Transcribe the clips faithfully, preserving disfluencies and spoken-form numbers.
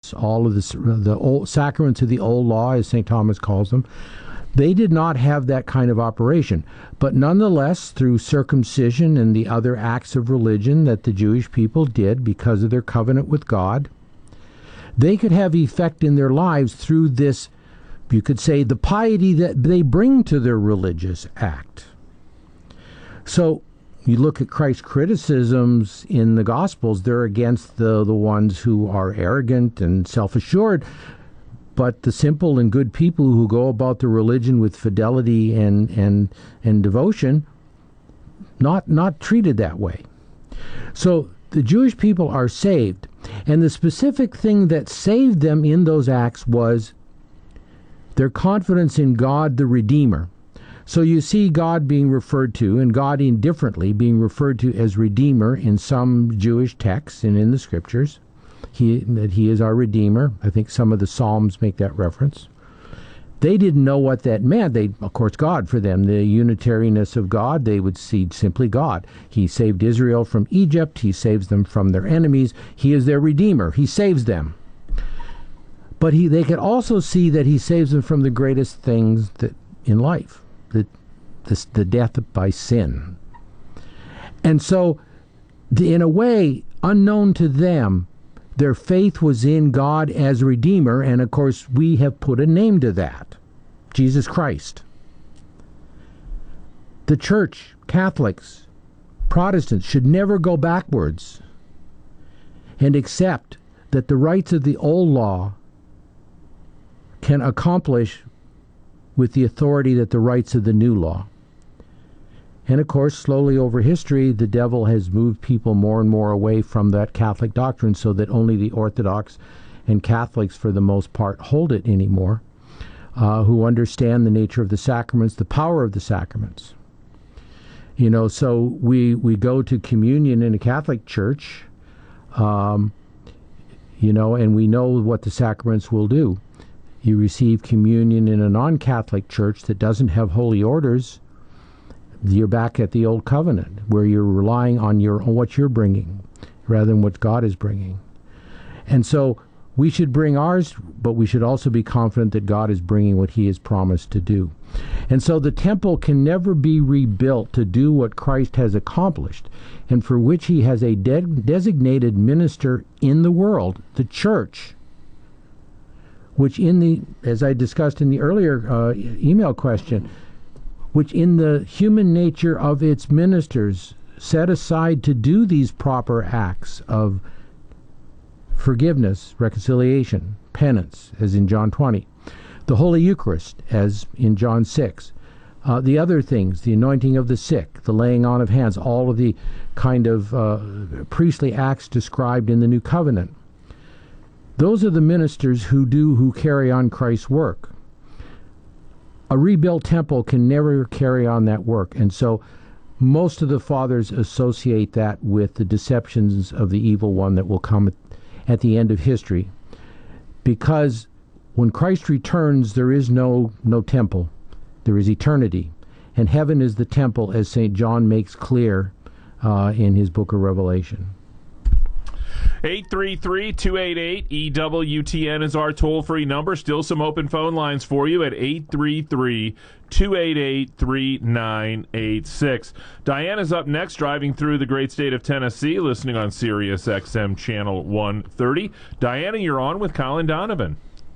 sacraments, all of the, the old sacraments of the old law, as Saint Thomas calls them, they did not have that kind of operation. But nonetheless, through circumcision and the other acts of religion that the Jewish people did because of their covenant with God, they could have effect in their lives through this, you could say, the piety that they bring to their religious act. So you look at Christ's criticisms in the Gospels, they're against the, the ones who are arrogant and self-assured, but the simple and good people who go about their religion with fidelity and and and devotion, not not treated that way. So the Jewish people are saved, and the specific thing that saved them in those acts was their confidence in God the Redeemer. So you see God being referred to, and God indifferently being referred to as Redeemer in some Jewish texts and in the Scriptures. He, that he is our Redeemer. I think some of the Psalms make that reference. They didn't know what that meant. They, of course, God for them, the unitariness of God, they would see simply God. He saved Israel from Egypt. He saves them from their enemies. He is their Redeemer. He saves them. But he, they could also see that he saves them from the greatest things that in life, the, the, the death by sin. And so, the, in a way, unknown to them, their faith was in God as Redeemer, and of course we have put a name to that, Jesus Christ. The Church, Catholics, Protestants should never go backwards and accept that the rites of the old law can accomplish with the authority that the rites of the new law. And of course, slowly over history, the devil has moved people more and more away from that Catholic doctrine so that only the Orthodox and Catholics, for the most part, hold it anymore, uh, who understand the nature of the sacraments, the power of the sacraments. You know, so we, we go to communion in a Catholic church, um, you know, and we know what the sacraments will do. You receive communion in a non-Catholic church that doesn't have holy orders, you're back at the old covenant, where you're relying on your on what you're bringing rather than what God is bringing. And so we should bring ours, but we should also be confident that God is bringing what he has promised to do. And so the temple can never be rebuilt to do what Christ has accomplished, and for which he has a de- designated minister in the world, the church, which in the, as I discussed in the earlier uh, email question, which in the human nature of its ministers set aside to do these proper acts of forgiveness, reconciliation, penance, as in John twenty, the Holy Eucharist, as in John six, uh, the other things, the anointing of the sick, the laying on of hands, all of the kind of uh, priestly acts described in the New Covenant. Those are the ministers who do, who carry on Christ's work. A rebuilt temple can never carry on that work, and so most of the fathers associate that with the deceptions of the evil one that will come at, at the end of history, because when Christ returns, there is no no temple, there is eternity, and heaven is the temple, as Saint John makes clear uh, in his book of Revelation. eight three three, two eight eight, E W T N is our toll-free number. Still some open phone lines for you at eight three three, two eight eight, three nine eight six. Diana's up next, driving through the great state of Tennessee, listening on Sirius X M Channel one thirty. Diana, you're on with Colin Donovan.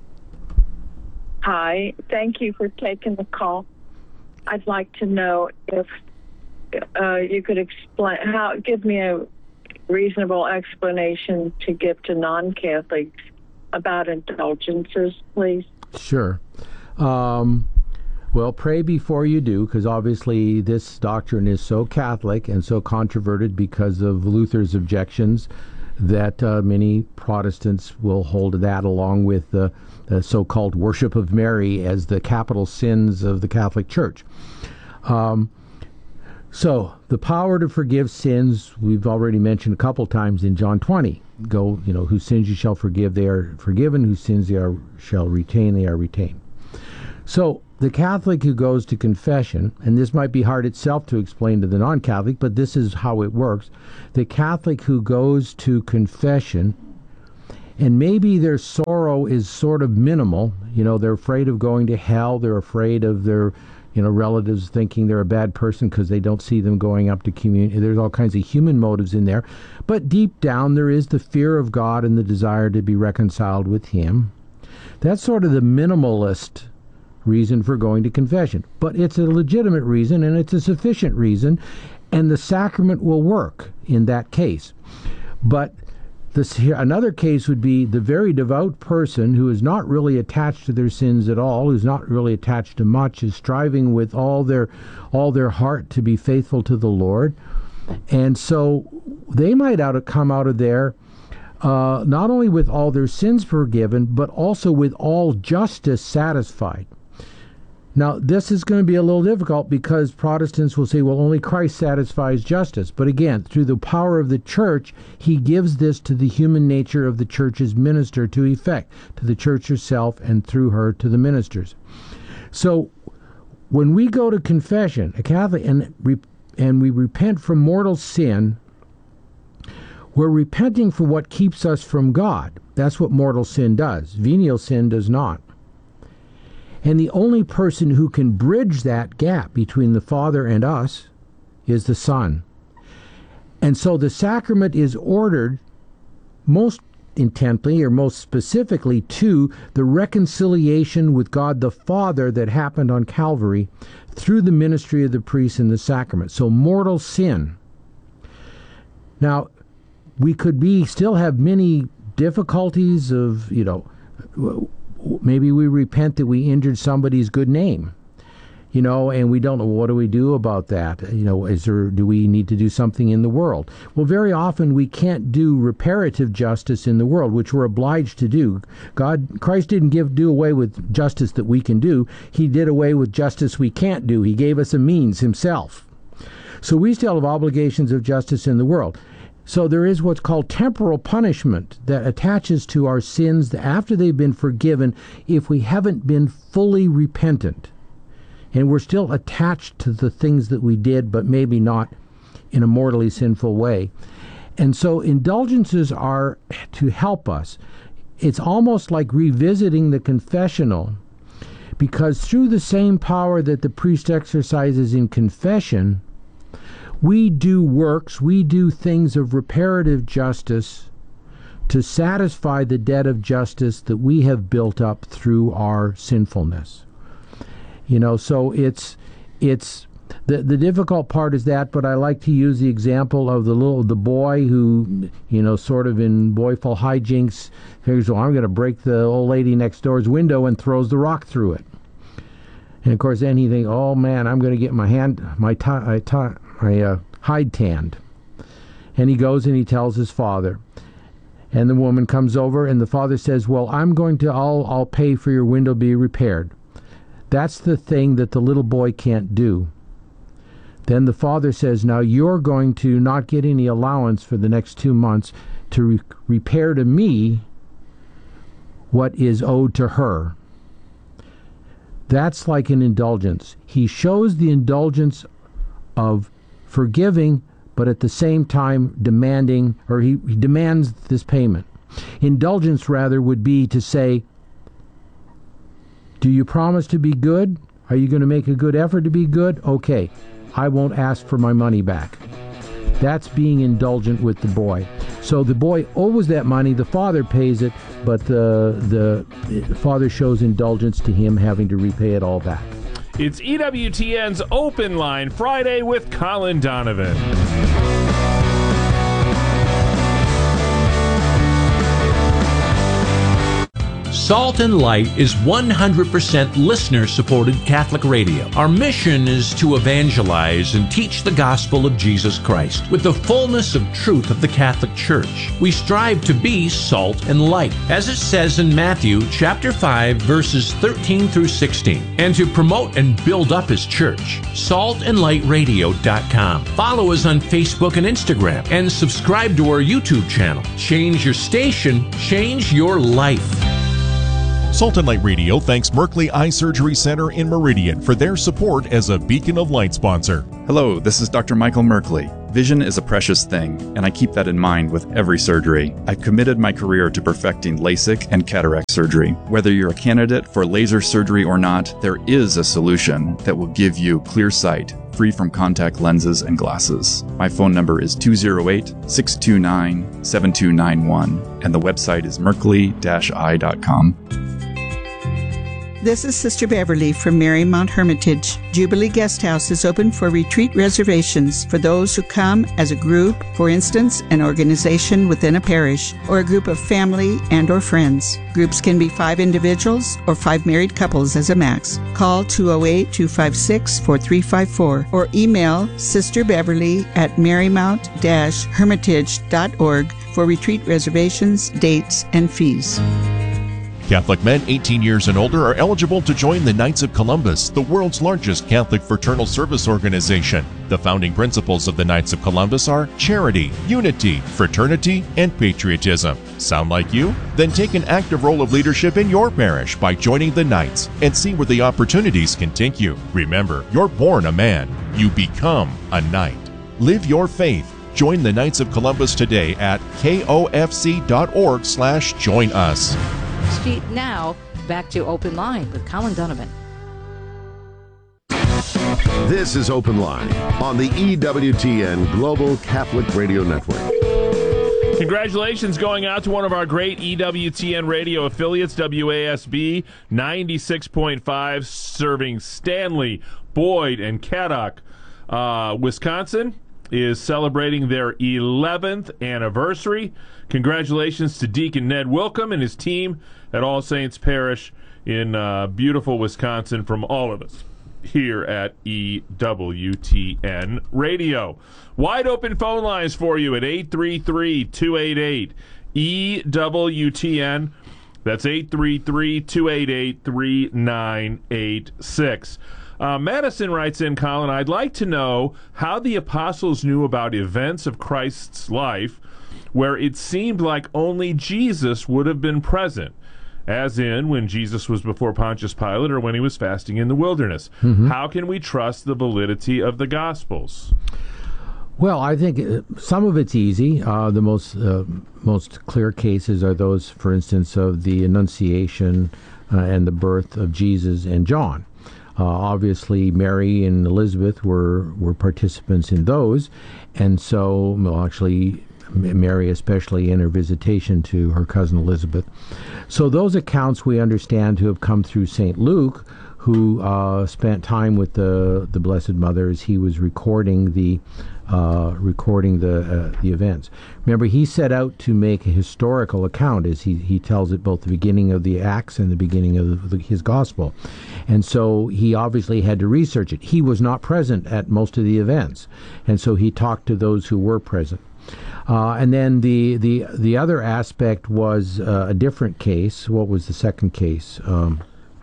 Hi. Thank you for taking the call. I'd like to know if uh, you could explain, how, give me a reasonable explanation to give to non-Catholics about indulgences, please. Sure. Um, well, pray before you do, because obviously this doctrine is so Catholic and so controverted because of Luther's objections that uh, many Protestants will hold that, along with the, the so-called worship of Mary, as the capital sins of the Catholic Church. Um, So, the power to forgive sins, we've already mentioned a couple times in John twenty. Go, you know, whose sins you shall forgive, they are forgiven. Whose sins they are, shall retain, they are retained. So, the Catholic who goes to confession, and this might be hard itself to explain to the non-Catholic, but this is how it works. The Catholic who goes to confession and maybe their sorrow is sort of minimal. You know, they're afraid of going to hell. They're afraid of their, you know, relatives thinking they're a bad person because they don't see them going up to communion. There's all kinds of human motives in there. But deep down, there is the fear of God and the desire to be reconciled with Him. That's sort of the minimalist reason for going to confession. But it's a legitimate reason, and it's a sufficient reason, and the sacrament will work in that case. But this, another case would be the very devout person who is not really attached to their sins at all, who's not really attached to much, is striving with all their all their heart to be faithful to the Lord. And so they might out of, come out of there uh, not only with all their sins forgiven, but also with all justice satisfied. Now, this is going to be a little difficult because Protestants will say, well, only Christ satisfies justice. But again, through the power of the church, He gives this to the human nature of the church's minister to effect, to the church herself, and through her to the ministers. So when we go to confession, a Catholic, and, and we repent from mortal sin, we're repenting for what keeps us from God. That's what mortal sin does. Venial sin does not. And the only person who can bridge that gap between the Father and us is the Son. And so the sacrament is ordered most intently or most specifically to the reconciliation with God the Father that happened on Calvary through the ministry of the priest in the sacrament. So mortal sin. Now, we could be still have many difficulties of, you know, maybe we repent that we injured somebody's good name, you know, and we don't know, what do we do about that? You know, is there, do we need to do something in the world? Well, very often we can't do reparative justice in the world, which we're obliged to do. God, Christ didn't give do away with justice that we can do. He did away with justice we can't do. He gave us a means Himself. So we still have obligations of justice in the world. So there is what's called temporal punishment that attaches to our sins after they've been forgiven if we haven't been fully repentant. And we're still attached to the things that we did, but maybe not in a mortally sinful way. And so indulgences are to help us. It's almost like revisiting the confessional, because through the same power that the priest exercises in confession, we do works, we do things of reparative justice to satisfy the debt of justice that we have built up through our sinfulness. You know, so it's it's the the difficult part is that, but I like to use the example of the little the boy who, you know, sort of in boyful hijinks figures, well, I'm going to break the old lady next door's window, and throws the rock through it. And of course, then he thinks, oh man, I'm going to get my hand my tie tie. I uh, hide tanned. And he goes and he tells his father. And the woman comes over, and the father says, well, I'm going to, I'll, I'll pay for your window to be repaired. That's the thing that the little boy can't do. Then the father says, now you're going to not get any allowance for the next two months to re- repair to me what is owed to her. That's like an indulgence. He shows the indulgence of forgiving, but at the same time demanding, or he, he demands this payment. Indulgence, rather, would be to say, do you promise to be good? Are you going to make a good effort to be good? Okay, I won't ask for my money back. That's being indulgent with the boy. So the boy owes that money, the father pays it, but the, the father shows indulgence to him having to repay it all back. It's E W T N's Open Line Friday with Colin Donovan. Salt and Light is one hundred percent listener-supported Catholic radio. Our mission is to evangelize and teach the gospel of Jesus Christ with the fullness of truth of the Catholic Church. We strive to be salt and light, as it says in Matthew chapter five, verses thirteen through sixteen, and to promote and build up His church. salt and light radio dot com. Follow us on Facebook and Instagram, and subscribe to our YouTube channel. Change your station, change your life. Salt and Light Radio thanks Merkley Eye Surgery Center in Meridian for their support as a Beacon of Light sponsor. Hello, this is Doctor Michael Merkley. Vision is a precious thing, and I keep that in mind with every surgery. I've committed my career to perfecting LASIK and cataract surgery. Whether you're a candidate for laser surgery or not, there is a solution that will give you clear sight, free from contact lenses and glasses. My phone number is two oh eight, six two nine, seven two nine one, and the website is merkley dash eye dot com. This is Sister Beverly from Marymount Hermitage. Jubilee Guest House is open for retreat reservations for those who come as a group, for instance, an organization within a parish, or a group of family and or friends. Groups can be five individuals or five married couples as a max. Call two oh eight, two five six, four three five four or email Sister Beverly at marymount dash hermitage dot org for retreat reservations, dates, and fees. Catholic men eighteen years and older are eligible to join the Knights of Columbus, the world's largest Catholic fraternal service organization. The founding principles of the Knights of Columbus are charity, unity, fraternity, and patriotism. Sound like you? Then take an active role of leadership in your parish by joining the Knights and see where the opportunities can take you. Remember, you're born a man. You become a knight. Live your faith. Join the Knights of Columbus today at kofc.org slash join us. Street now, back to Open Line with Colin Donovan. This is Open Line on the E W T N Global Catholic Radio Network. Congratulations going out to one of our great E W T N radio affiliates, W A S B ninety-six point five, serving Stanley, Boyd, and Caddock. Uh, Wisconsin is celebrating their eleventh anniversary. Congratulations to Deacon Ned Wilcom and his team at All Saints Parish in uh, beautiful Wisconsin, from all of us here at E W T N Radio. Wide open phone lines for you at eight three three, two eight eight, E W T N. That's eight three three, two eight eight, three nine eight six. Uh, Madison writes in, Colin, I'd like to know how the apostles knew about events of Christ's life where it seemed like only Jesus would have been present, as in when Jesus was before Pontius Pilate or when he was fasting in the wilderness. Mm-hmm. How can we trust the validity of the Gospels? Well, I think uh, some of it's easy. Uh, the most uh, most clear cases are those, for instance, of the Annunciation uh, and the birth of Jesus and John. Uh, obviously, Mary and Elizabeth were, were participants in those, and so, well, actually, Mary especially in her visitation to her cousin Elizabeth. So those accounts we understand to have come through Saint Luke, who uh, spent time with the the Blessed Mother as he was recording the uh, recording the uh, the events. Remember, he set out to make a historical account, as he, he tells it, both the beginning of the Acts and the beginning of the, his Gospel. And so he obviously had to research it. He was not present at most of the events, and so he talked to those who were present. Uh, and then the, the the other aspect was uh, a different case. What was the second case? Um,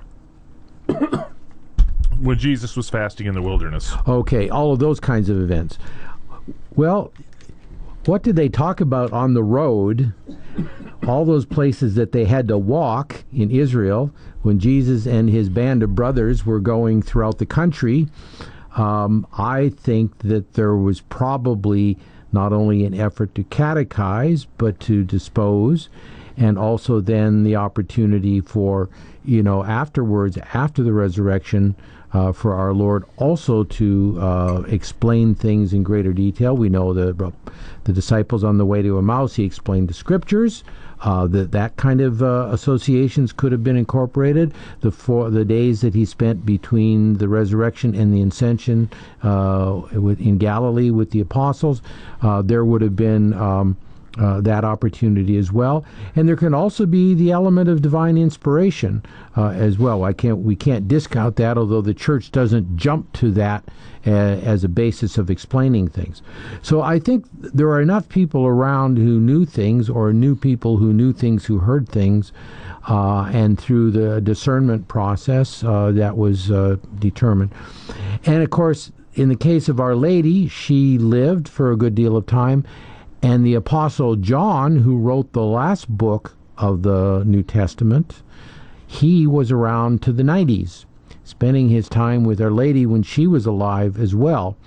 when Jesus was fasting in the wilderness. Okay, all of those kinds of events. Well, what did they talk about on the road? All those places that they had to walk in Israel when Jesus and his band of brothers were going throughout the country. Um, I think that there was probably not only an effort to catechize, but to dispose, and also then the opportunity for, you know, afterwards, after the resurrection, uh, for our Lord also to uh, explain things in greater detail. We know the the disciples on the way to Emmaus, he explained the scriptures. Uh, that that kind of uh, associations could have been incorporated. The four, the days that he spent between the resurrection and the ascension uh, with, in Galilee with the apostles, uh, there would have been um, uh, that opportunity as well. And there can also be the element of divine inspiration uh, as well. I can't we can't discount that, although the church doesn't jump to that uh, as a basis of explaining things. So I think there are enough people around who knew things, or knew people who knew things, who heard things, uh, and through the discernment process uh, that was uh, determined. And of course, in the case of Our Lady, she lived for a good deal of time, and the Apostle John, who wrote the last book of the New Testament, he was around to the nineties, spending his time with Our Lady when she was alive as well.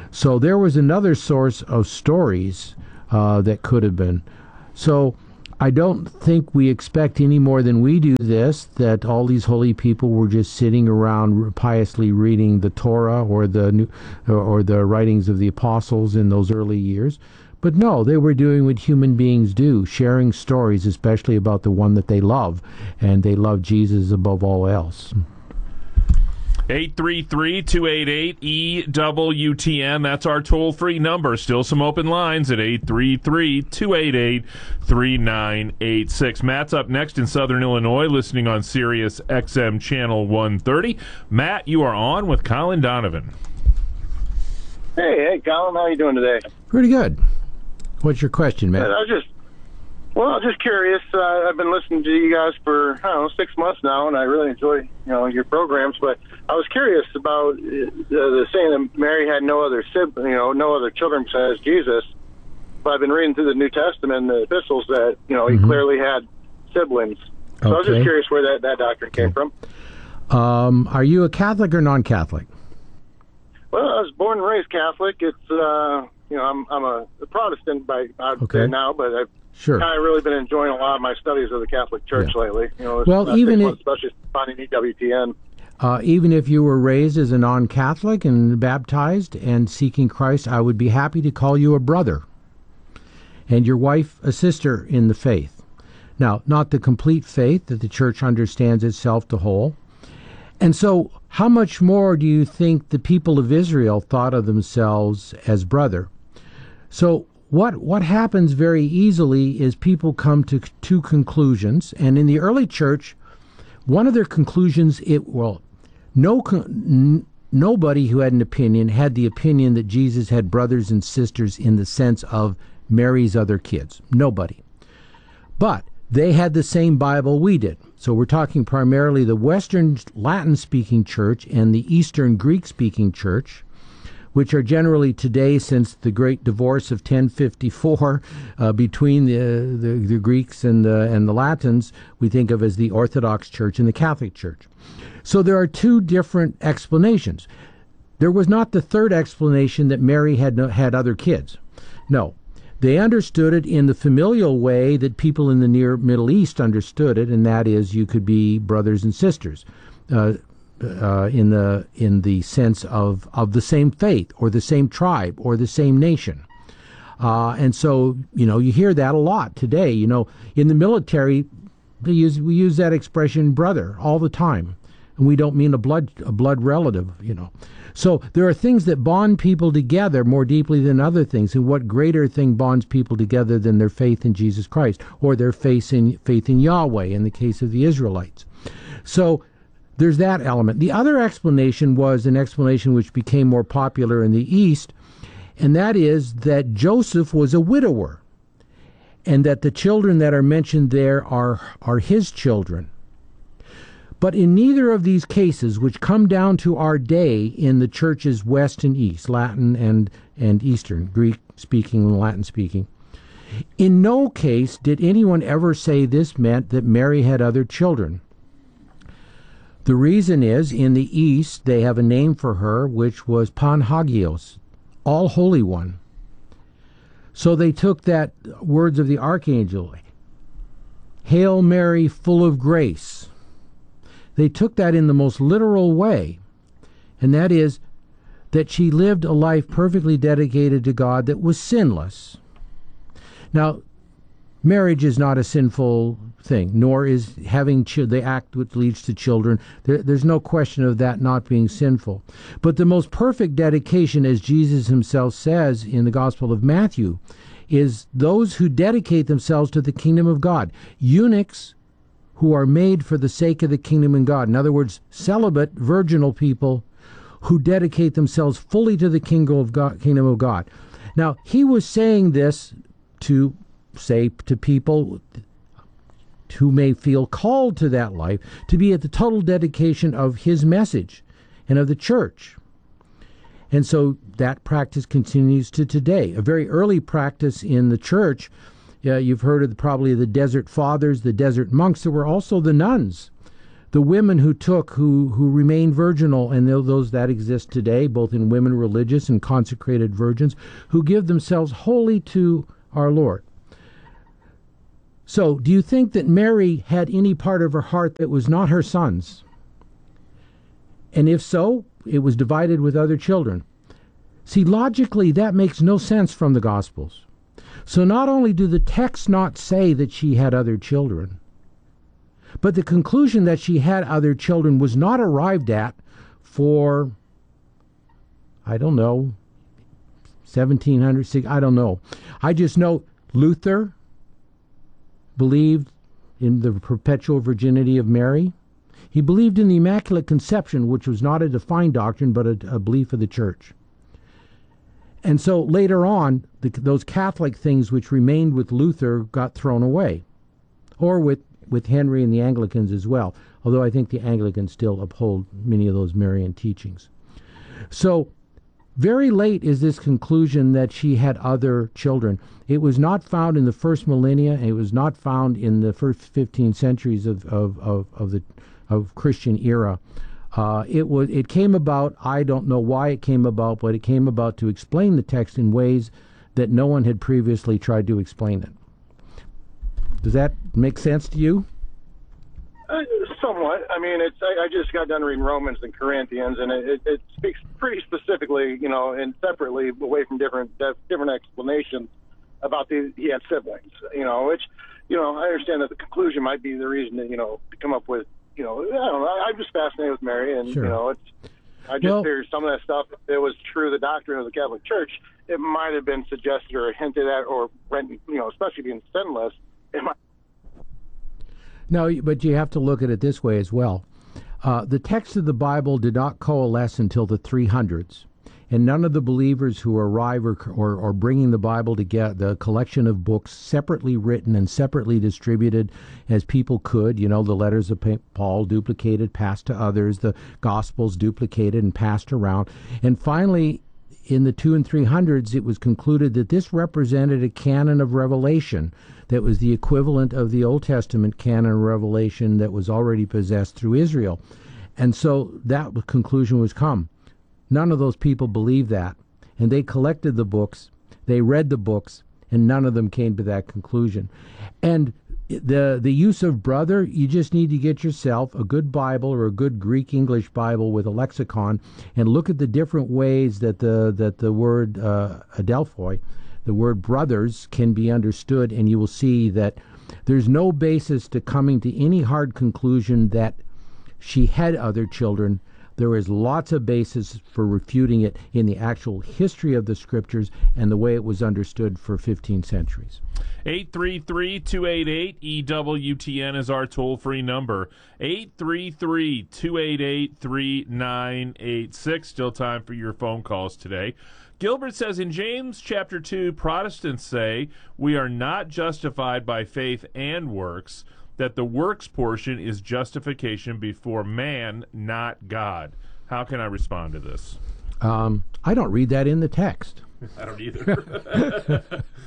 So there was another source of stories uh, that could have been. So I don't think we expect any more than we do this, that all these holy people were just sitting around piously reading the Torah or the new, or the writings of the apostles in those early years. But no, they were doing what human beings do, sharing stories, especially about the one that they love, and they love Jesus above all else. eight three three, two eight eight, E W T N. That's our toll-free number. Still some open lines at eight three three, two eight eight, three nine eight six. Matt's up next in Southern Illinois, listening on Sirius X M Channel one thirty. Matt, you are on with Colin Donovan. Hey, hey, Colin. How are you doing today? Pretty good. What's your question, Matt? I was just, well, I'm just curious. Uh, I've been listening to you guys for, I don't know, six months now, and I really enjoy, you know, your programs. But I was curious about uh, the saying that Mary had no other sibling, you know, no other children besides Jesus. But I've been reading through the New Testament and the epistles that, you know, he mm-hmm. clearly had siblings. So okay. I was just curious where that, that doctrine came okay. from. Um, are you a Catholic or non-Catholic? Well, I was born and raised Catholic. It's, uh, you know, I'm I'm a, a Protestant by I'd okay. say now, but I've sure. kind of really been enjoying a lot of my studies of the Catholic Church yeah. lately. You know, well, even if, especially finding E W T N. Uh, even if you were raised as a non-Catholic and baptized and seeking Christ, I would be happy to call you a brother, and your wife a sister in the faith. Now, not the complete faith that the Church understands itself to hold. And so, how much more do you think the people of Israel thought of themselves as brother? So what what happens very easily is people come to two conclusions, and in the early church, one of their conclusions, it well, no n- nobody who had an opinion had the opinion that Jesus had brothers and sisters in the sense of Mary's other kids. Nobody. But they had the same Bible we did. So we're talking primarily the Western Latin-speaking church and the Eastern Greek-speaking church, which are generally today, since the great divorce of ten fifty-four uh, between the, the the Greeks and the and the Latins, we think of as the Orthodox Church and the Catholic Church. So there are two different explanations. There was not the third explanation that Mary had no, had other kids. No. They understood it in the familial way that people in the Near Middle East understood it, and that is you could be brothers and sisters. Uh, Uh, in the in the sense of, of the same faith or the same tribe or the same nation. Uh, and so, you know, you hear that a lot today. You know, in the military, we use, we use that expression brother all the time. And we don't mean a blood a blood relative, you know. So there are things that bond people together more deeply than other things. And what greater thing bonds people together than their faith in Jesus Christ or their faith in, faith in Yahweh in the case of the Israelites. So there's that element. The other explanation was an explanation which became more popular in the East, and that is that Joseph was a widower, and that the children that are mentioned there are, are his children. But in neither of these cases, which come down to our day in the churches West and East, Latin and, and Eastern, Greek-speaking and Latin-speaking, in no case did anyone ever say this meant that Mary had other children. The reason is, in the East, they have a name for her, which was Panhagios, All Holy One. So they took that words of the archangel, Hail Mary, full of grace. They took that in the most literal way, and that is that she lived a life perfectly dedicated to God that was sinless. Now, marriage is not a sinful thing, nor is having ch- the act which leads to children. There, there's no question of that not being sinful. But the most perfect dedication, as Jesus himself says in the Gospel of Matthew, is those who dedicate themselves to the kingdom of God. Eunuchs who are made for the sake of the kingdom of God. In other words, celibate, virginal people who dedicate themselves fully to the kingdom of God. Kingdom of God. Now, he was saying this to say to people who may feel called to that life, to be at the total dedication of his message and of the church. And so that practice continues to today. A very early practice in the church, uh, you've heard of the, probably the Desert Fathers, the Desert Monks. There were also the nuns The women who took, who, who remained virginal, and those that exist today, both in women religious and consecrated virgins, who give themselves wholly to our Lord. So, do you think that Mary had any part of her heart that was not her son's? And if so, it was divided with other children. See, logically, that makes no sense from the Gospels. So not only do the texts not say that she had other children, but the conclusion that she had other children was not arrived at for, I don't know, seventeen hundred, I don't know. I just know Luther believed in the perpetual virginity of Mary. He believed in the Immaculate Conception, which was not a defined doctrine, but a, a belief of the Church. And so later on, the, those Catholic things which remained with Luther got thrown away, or with, with Henry and the Anglicans as well, although I think the Anglicans still uphold many of those Marian teachings. So very late is this conclusion that she had other children. It was not found in the first millennia, and it was not found in the first fifteen centuries of, of, of, of the of Christian era. Uh, it was. It came about, I don't know why it came about, but it came about to explain the text in ways that no one had previously tried to explain it. Does that make sense to you? Uh, somewhat. I mean, it's. I, I just got done reading Romans and Corinthians, and it, it, it speaks pretty specifically, you know, and separately, away from different different explanations about the he had siblings, you know, which, you know, I understand that the conclusion might be the reason to, you know, to come up with, you know, I don't know. I'm just fascinated with Mary, and, sure. you know, it's. I just well, figured some of that stuff, if it was true, the doctrine of the Catholic Church, it might have been suggested or hinted at, or, you know, especially being sinless, it might. No, but you have to look at it this way as well. Uh, the text of the Bible did not coalesce until the three hundreds, and none of the believers who arrive or, or, or bringing the Bible together, the collection of books separately written and separately distributed as people could, you know, the letters of Paul duplicated, passed to others, the Gospels duplicated and passed around. And finally, in the two and three hundreds, it was concluded that this represented a canon of revelation that was the equivalent of the Old Testament canon of revelation that was already possessed through Israel. And so that conclusion was come. None of those people believed that, and they collected the books, they read the books, and none of them came to that conclusion. And the the use of brother, you just need to get yourself a good Bible or a good Greek English Bible with a lexicon, and look at the different ways that the that the word uh, adelphoi, the word brothers, can be understood, and you will see that there's no basis to coming to any hard conclusion that she had other children. There is lots of basis for refuting it in the actual history of the Scriptures and the way it was understood for fifteen centuries. eight three three, two eight eight, E W T N is our toll-free number. eight three three, two eight eight, three nine eight six. Still time for your phone calls today. Gilbert says, in James chapter two, Protestants say we are not justified by faith and works, that the works portion is justification before man, not God. How can I respond to this? Um, I don't read that in the text. I don't either.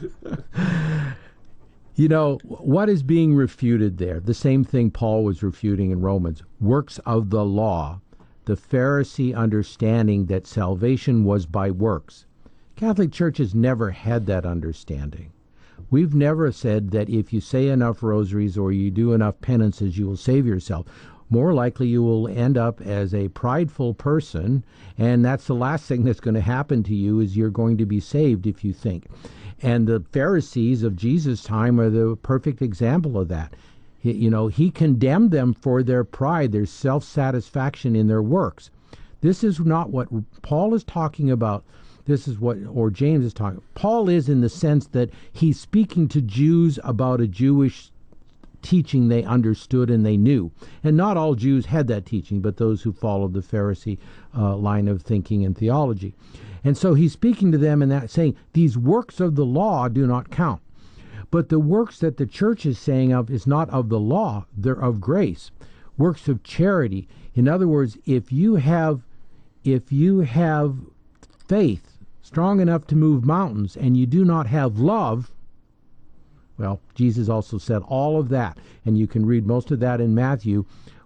You know, what is being refuted there? The same thing Paul was refuting in Romans. Works of the law. The Pharisee understanding that salvation was by works. Catholic Church has never had that understanding. We've never said that if you say enough rosaries or you do enough penances, you will save yourself. More likely you will end up as a prideful person, and that's the last thing that's going to happen to you, is you're going to be saved if you think. And the Pharisees of Jesus' time are the perfect example of that. He, you know, he condemned them for their pride, their self-satisfaction in their works. This is not what Paul is talking about. This is what, or James is talking. Paul is in the sense that he's speaking to Jews about a Jewish teaching they understood and they knew. And not all Jews had that teaching, but those who followed the Pharisee uh, line of thinking and theology. And so he's speaking to them in that, saying, these works of the law do not count. But the works that the church is saying of is not of the law, they're of grace. Works of charity. In other words, if you have, if you have faith strong enough to move mountains and you do not have love, well, Jesus also said all of that, and you can read most of that in Matthew,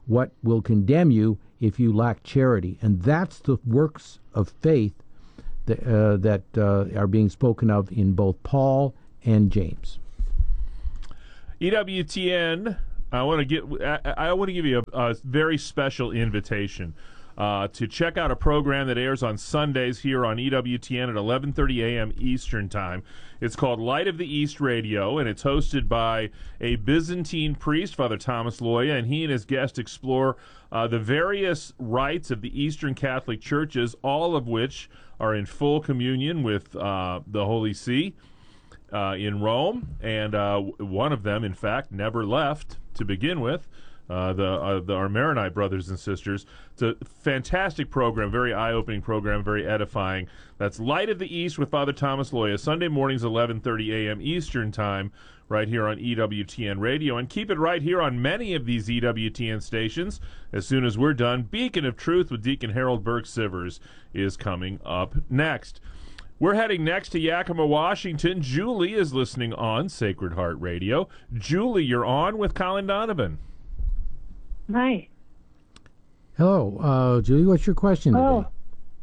what will condemn you if you lack charity. And that's the works of faith that, uh, that uh, are being spoken of in both Paul and James. E W T N, I want to get. I, I want to give you a, a very special invitation uh, to check out a program that airs on Sundays here on E W T N at eleven thirty a.m. Eastern Time. It's called Light of the East Radio, and it's hosted by a Byzantine priest, Father Thomas Loya, and he and his guests explore uh, the various rites of the Eastern Catholic churches, all of which are in full communion with uh, the Holy See. Uh, in Rome, and uh, one of them, in fact, never left to begin with, uh, the, uh, the our Maronite brothers and sisters. It's a fantastic program, very eye-opening program, very edifying. That's Light of the East with Father Thomas Loya, Sunday mornings, eleven thirty a.m. Eastern Time, right here on E W T N Radio. And keep it right here on many of these E W T N stations. As soon as we're done, Beacon of Truth with Deacon Harold Burke-Sivers is coming up next. We're heading next to Yakima, Washington. Julie is listening on Sacred Heart Radio. Julie, you're on with Colin Donovan. Hi. Hello, uh, Julie. What's your question today? Oh.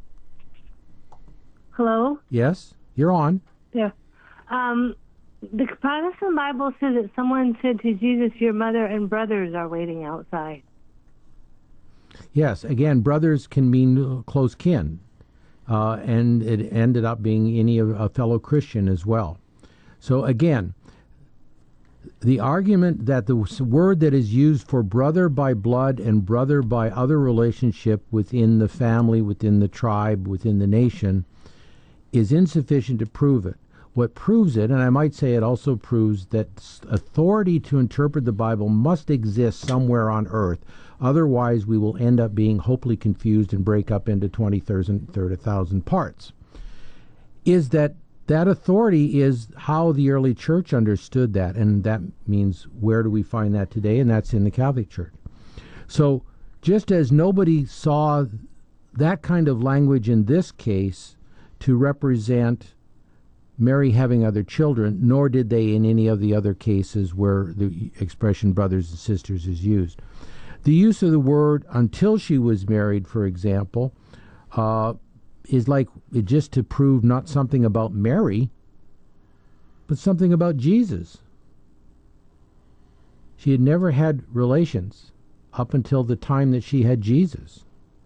Hello? Yes, you're on. Yeah. Um, the Protestant Bible says that someone said to Jesus, your mother and brothers are waiting outside. Yes, again, brothers can mean close kin. Uh, and it ended up being any of a fellow Christian as well. So again, the argument that the word that is used for brother by blood and brother by other relationship within the family, within the tribe, within the nation, is insufficient to prove it. What proves it, and I might say it also proves that authority to interpret the Bible must exist somewhere on earth. Otherwise, we will end up being hopelessly confused and break up into twenty, thirty, thirty thousand parts. Is that that authority is how the early church understood that, and that means where do we find that today? And that's in the Catholic Church. So just as nobody saw that kind of language in this case to represent Mary having other children, nor did they in any of the other cases where the expression brothers and sisters is used. The use of the word until she was married, for example, uh, is like just to prove not something about Mary, but something about Jesus. She had never had relations up until the time that she had Jesus.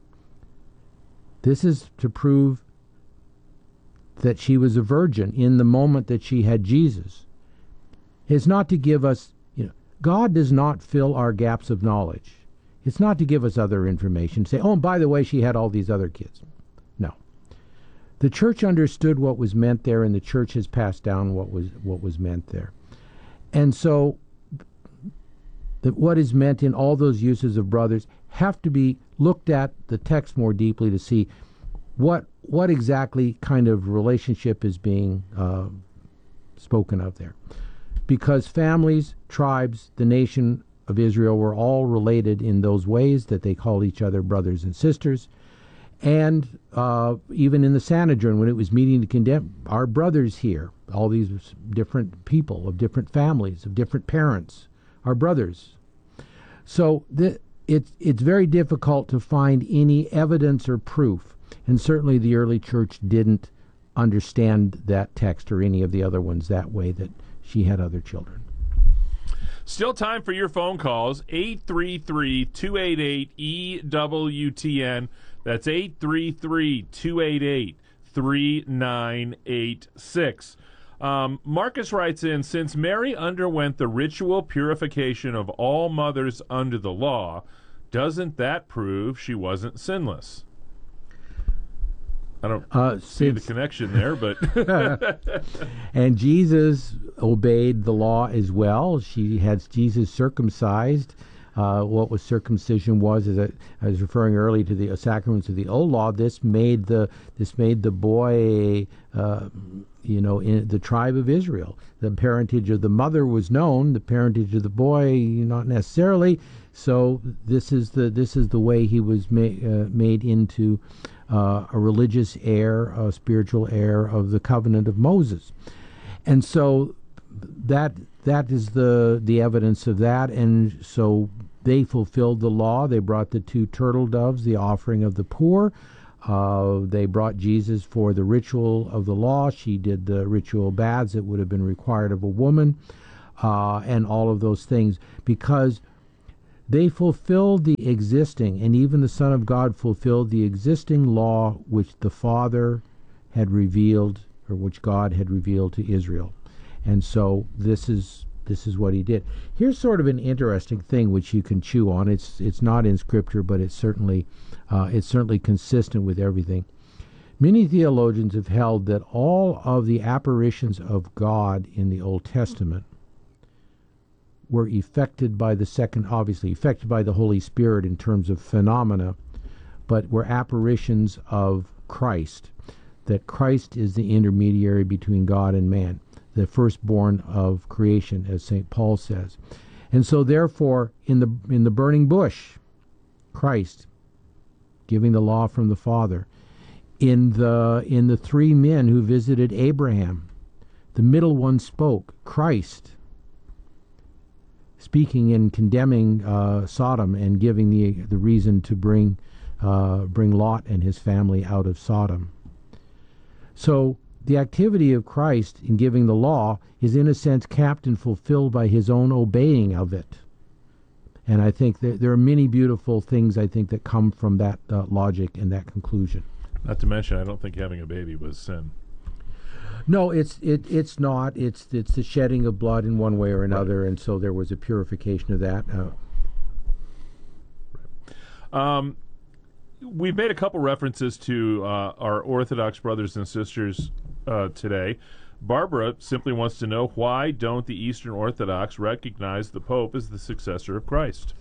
This is to prove that she was a virgin in the moment that she had Jesus. It's not to give us, you know, God does not fill our gaps of knowledge. It's not to give us other information, say, oh, and by the way, she had all these other kids. No. The church understood what was meant there, and the church has passed down what was what was meant there. And so that what is meant in all those uses of brothers have to be looked at the text more deeply to see what what exactly kind of relationship is being uh, spoken of there. Because families, tribes, the nation of Israel were all related in those ways that they called each other brothers and sisters. And uh, even in the Sanhedrin, when it was meeting to condemn our brothers here, all these different people of different families, of different parents, our brothers. So the, it, it's very difficult to find any evidence or proof. And certainly the early church didn't understand that text or any of the other ones that way, that she had other children. Still time for your phone calls, eight three three, two eight eight, E W T N. That's eight three three, two eight eight, three nine eight six. Um, Marcus writes in, since Mary underwent the ritual purification of all mothers under the law, doesn't that prove she wasn't sinless? I don't uh, see since, the connection there, but... And Jesus obeyed the law as well. She had Jesus circumcised. Uh, what was circumcision was, as I, I was referring earlier to the uh, sacraments of the old law. This made the this made the boy, uh, you know, in the tribe of Israel. The parentage of the mother was known. The parentage of the boy, not necessarily. So this is the this is the way he was ma- uh, made into uh, a religious heir, a spiritual heir of the covenant of Moses, and so that that is the the evidence of that. And so they fulfilled the law. They brought the two turtle doves, the offering of the poor. Uh, they brought Jesus for the ritual of the law. She did the ritual baths that would have been required of a woman, uh, and all of those things, because they fulfilled the existing, and even the Son of God fulfilled the existing law which the Father had revealed, or which God had revealed to Israel. And so this is this is what he did. Here's sort of an interesting thing which you can chew on. It's it's not in Scripture, but it's certainly uh, it's certainly consistent with everything. Many theologians have held that all of the apparitions of God in the Old Testament were effected by the second, obviously effected by the Holy Spirit in terms of phenomena, but were apparitions of Christ, that Christ is the intermediary between God and man, the firstborn of creation, as Saint Paul says. And so therefore, in the in the burning bush, Christ giving the law from the Father. In the in the three men who visited Abraham, the middle one spoke, Christ, speaking and condemning uh, Sodom and giving the the reason to bring uh, bring Lot and his family out of Sodom. So the activity of Christ in giving the law is in a sense capped and fulfilled by his own obeying of it. And I think that there are many beautiful things, I think, that come from that uh, logic and that conclusion. Not to mention, I don't think having a baby was sin. No, it's it it's not. It's it's the shedding of blood in one way or another, right. And so there was a purification of that. Uh, right. Um, we've made a couple references to uh, our Orthodox brothers and sisters uh, today. Barbara simply wants to know, why don't the Eastern Orthodox recognize the Pope as the successor of Christ?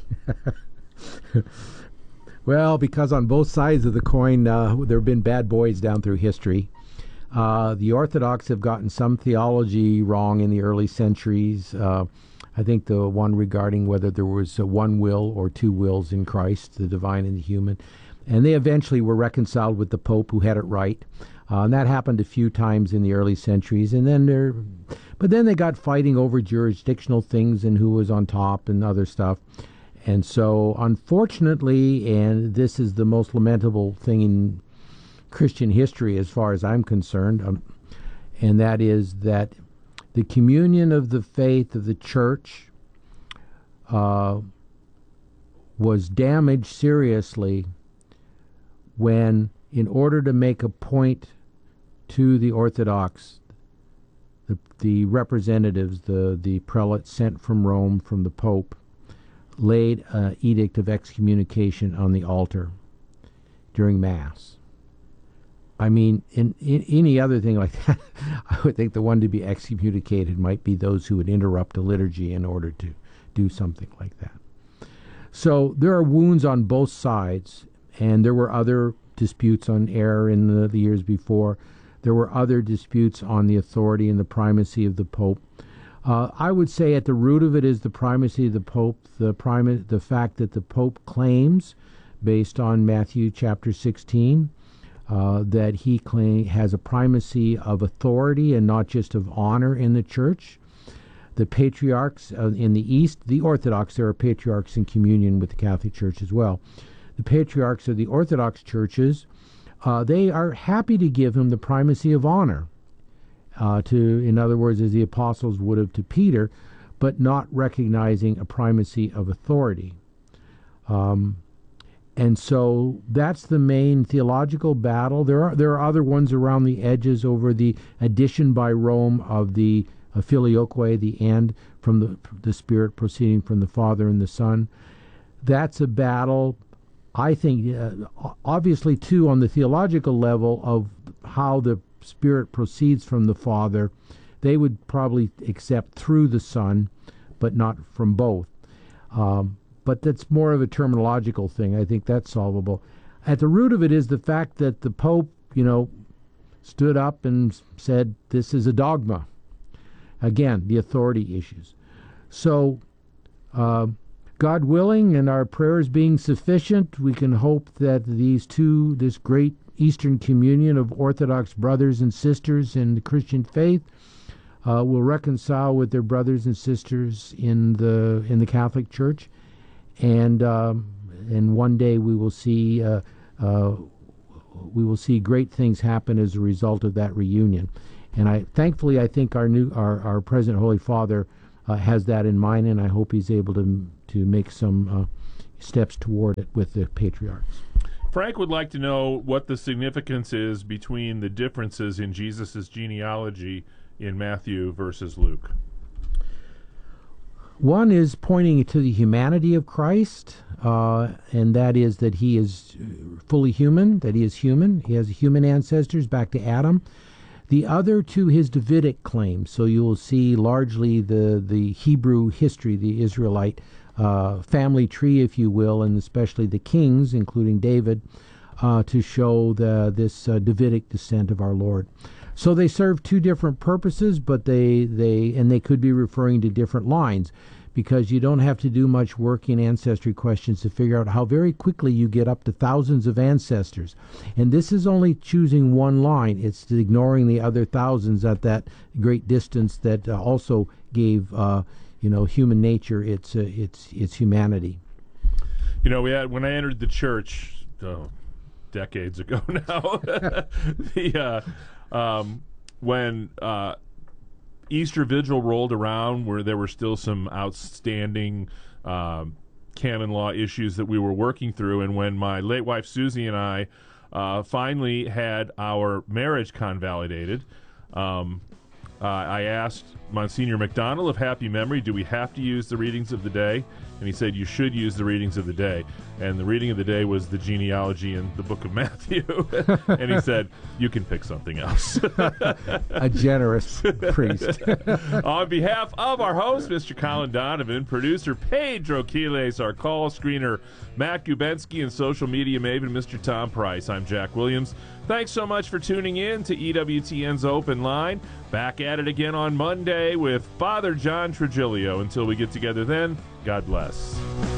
Well, because on both sides of the coin, uh, there have been bad boys down through history. Uh, the Orthodox have gotten some theology wrong in the early centuries. Uh, I think the one regarding whether there was uh, one will or two wills in Christ, the divine and the human. And they eventually were reconciled with the Pope, who had it right. Uh, and that happened a few times in the early centuries. And then they're, but then they got fighting over jurisdictional things and who was on top and other stuff. And so, unfortunately, and this is the most lamentable thing in Christian history as far as I'm concerned, um, and that is that the communion of the faith of the church uh, was damaged seriously when, in order to make a point to the Orthodox, the, the representatives, the, the prelates sent from Rome, from the Pope, laid an edict of excommunication on the altar during Mass. I mean, in, in any other thing like that, I would think the one to be excommunicated might be those who would interrupt a liturgy in order to do something like that. So there are wounds on both sides, and there were other disputes on error in the, the years before. There were other disputes on the authority and the primacy of the Pope. Uh, I would say at the root of it is the primacy of the Pope, the prima- the fact that the Pope claims, based on Matthew chapter sixteen, uh, that he claim, has a primacy of authority and not just of honor in the church. The patriarchs uh, in the East, the Orthodox, there are patriarchs in communion with the Catholic Church as well. The patriarchs of the Orthodox churches, uh, they are happy to give him the primacy of honor. Uh, to, in other words, as the apostles would have to Peter, but not recognizing a primacy of authority. Um, and so that's the main theological battle. There are there are other ones around the edges over the addition by Rome of the uh, filioque, the end, from the the Spirit proceeding from the Father and the Son. That's a battle, I think, uh, obviously, too, on the theological level of how the Spirit proceeds from the Father. They would probably accept through the Son, but not from both. Um, but that's more of a terminological thing. I think that's solvable. At the root of it is the fact that the Pope, you know, stood up and said, this is a dogma. Again, the authority issues. So, uh, God willing, and our prayers being sufficient, we can hope that these two, this great Eastern communion of Orthodox brothers and sisters in the Christian faith, uh, will reconcile with their brothers and sisters in the in the Catholic Church, and um, and one day we will see uh, uh, we will see great things happen as a result of that reunion. And I thankfully I think our new our, our President Holy Father uh, has that in mind, and I hope he's able to to make some uh, steps toward it with the patriarchs. Frank would like to know what the significance is between the differences in Jesus' genealogy in Matthew versus Luke. One is pointing to the humanity of Christ, uh, and that is that he is fully human, that he is human. He has human ancestors back to Adam. The other to his Davidic claims. So you will see largely the, the Hebrew history, the Israelite uh, family tree, if you will, and especially the kings, including David, uh, to show the, this uh, Davidic descent of our Lord. So they serve two different purposes, but they, they and they could be referring to different lines, because you don't have to do much work in ancestry questions to figure out how very quickly you get up to thousands of ancestors. And this is only choosing one line. It's ignoring the other thousands at that great distance that uh, also gave uh, you know, human nature its, uh, its, its humanity. You know, we had, when I entered the church, oh, decades ago now, the, uh, um, when uh, Easter Vigil rolled around, where there were still some outstanding um, canon law issues that we were working through, and when my late wife Susie and I uh, finally had our marriage convalidated, um, uh, I asked Monsignor McDonald of happy memory, do we have to use the readings of the day? And he said, you should use the readings of the day. And the reading of the day was the genealogy in the book of Matthew. And he said, you can pick something else. A generous priest. On behalf of our host, Mister Colin Donovan, producer Pedro Quiles, our call screener Matt Gubensky, and social media maven Mister Tom Price, I'm Jack Williams. Thanks so much for tuning in to E W T N's Open Line. Back at it again on Monday with Father John Trigilio. Until we get together then, God bless.